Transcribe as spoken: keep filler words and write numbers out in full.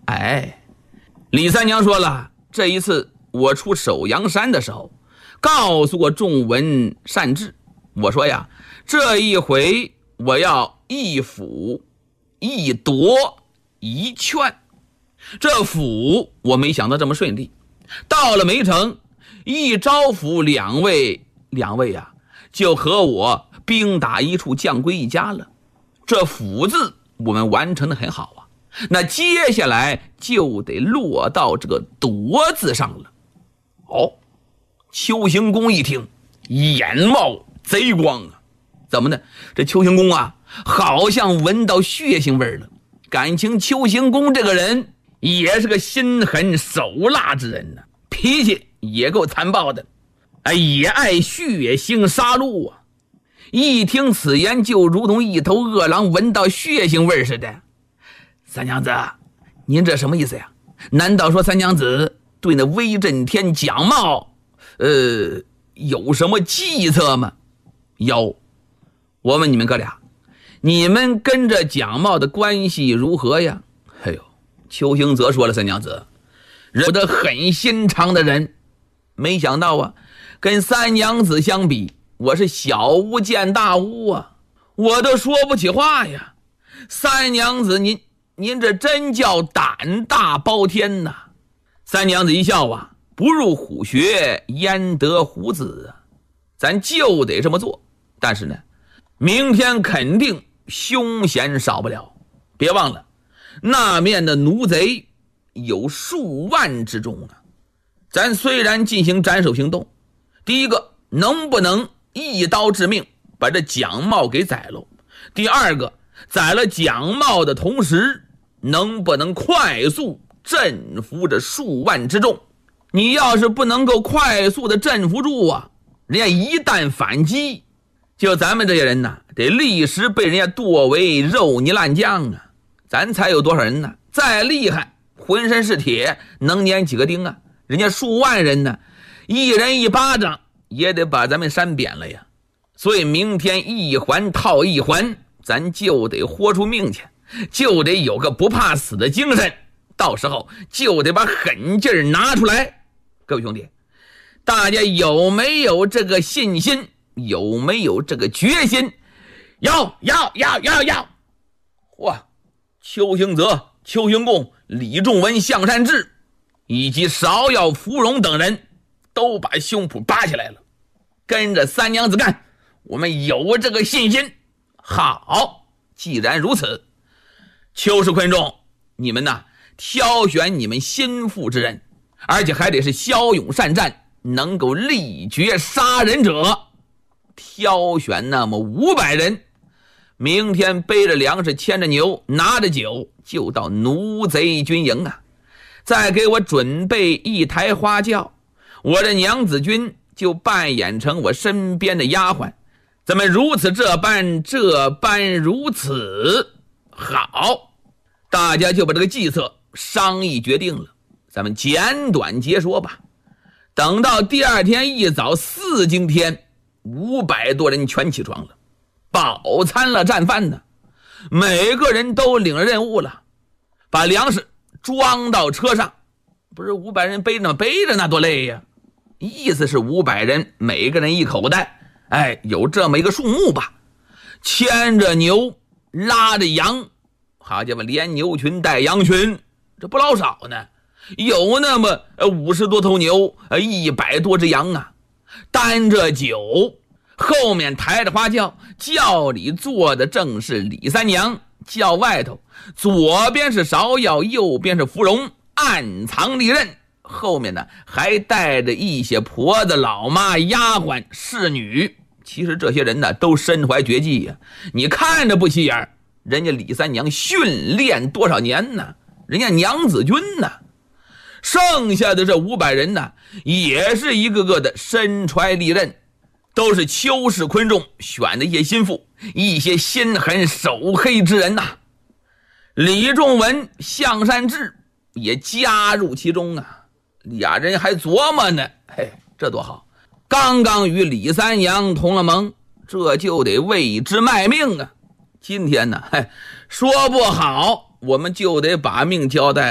哎，李三娘说了，这一次我出首阳山的时候，告诉过仲文善治，我说呀，这一回我要一抚一夺一劝。这抚我没想到这么顺利，到了梅城一招抚两位两位呀、啊，就和我兵打一处，将归一家了。这抚字我们完成的很好啊，那接下来就得落到这个夺字上了。哦，邱行公一听，眼冒贼光啊！怎么呢？这邱行公啊，好像闻到血腥味了。感情邱行公这个人也是个心狠手辣之人呢、啊，脾气也够残暴的，哎，也爱血腥杀戮啊！一听此言，就如同一头饿狼闻到血腥味似的。三娘子，您这什么意思呀？难道说三娘子对那威震天蒋茂呃有什么计策吗？有。我问你们哥俩，你们跟着蒋茂的关系如何呀？哎呦，邱行则说了，三娘子，人的狠心肠的人，没想到啊，跟三娘子相比，我是小巫见大巫啊，我都说不起话呀。三娘子您您这真叫胆大包天呐！三娘子一笑啊，不入虎穴焉得虎子啊，咱就得这么做。但是呢，明天肯定凶险少不了。别忘了，那面的奴贼有数万之众啊。咱虽然进行斩首行动，第一个能不能一刀致命把这蒋茂给宰了？第二个，宰了蒋茂的同时，能不能快速镇服这数万之众？你要是不能够快速的镇服住啊，人家一旦反击，就咱们这些人呢，得立时被人家剁为肉泥烂酱啊！咱才有多少人呢？再厉害，浑身是铁，能粘几个钉啊？人家数万人呢，一人一巴掌也得把咱们扇扁了呀！所以明天一环套一环，咱就得豁出命去，就得有个不怕死的精神，到时候就得把狠劲儿拿出来。各位兄弟，大家有没有这个信心？有没有这个决心？要要要要要！哇！邱行则、邱行贡、李仲文、向善志以及芍药芙蓉等人都把胸脯拔起来了，跟着三娘子干！我们有这个信心。好，既然如此，邱氏昆仲，你们呐，挑选你们心腹之人，而且还得是骁勇善战，能够力决杀人者。挑选那么五百人，明天背着粮食，牵着牛，拿着酒，就到奴贼军营啊！再给我准备一台花轿，我的娘子军就扮演成我身边的丫鬟。咱们如此这般，这般如此。好，大家就把这个计策商议决定了。咱们简短截说吧。等到第二天一早四更天，五百多人全起床了，饱餐了战饭呢。每个人都领了任务了，把粮食装到车上。不是五百人背着背着那多累呀！意思是五百人每个人一口袋，哎，有这么一个数目吧。牵着牛，拉着羊，好家伙，连牛群带羊群，这不老少呢。有那么五十多头牛，一百多只羊啊。担着酒，后面抬着花轿，轿里坐的正是李三娘，轿外头左边是芍药，右边是芙蓉，暗藏利刃，后面呢还带着一些婆子、老妈、丫鬟、侍女。其实这些人呢都身怀绝技呀、啊，你看着不起眼，人家李三娘训练多少年呢？人家娘子军呢？剩下的这五百人呢，也是一个个的身怀利刃，都是邱氏昆仲选的一些心腹，一些心狠手黑之人呐、啊。李仲文、向善志也加入其中啊，俩人还琢磨呢，嘿，这多好！刚刚与李三娘同了盟，这就得为之卖命啊！今天呢，嘿，说不好，我们就得把命交代了。